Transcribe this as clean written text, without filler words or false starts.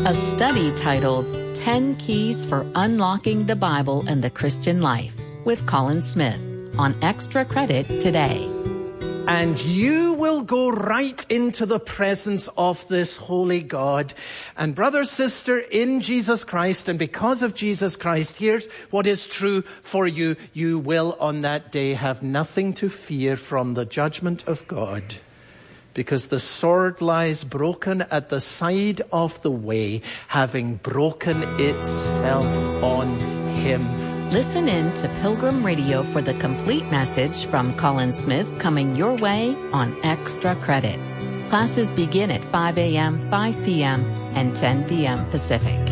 A study titled 10 Keys for Unlocking the Bible and the Christian Life with Colin Smith on Extra Credit today. And you will go right into the presence of this holy God. And brother, sister, in Jesus Christ, and because of Jesus Christ, here's what is true for you. You will on that day have nothing to fear from the judgment of God, because the sword lies broken at the side of the way, having broken itself on him. Listen in to Pilgrim Radio for the complete message from Colin Smith coming your way on Extra Credit. Classes begin at 5 a.m., 5 p.m., and 10 p.m. Pacific.